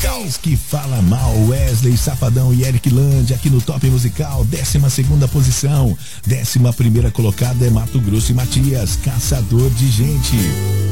Musical. Eis que fala mal, Wesley Safadão e Eric Land aqui no Top Musical, 12ª posição. 11ª colocada é Mato Grosso e Matias, Caçador de Gente.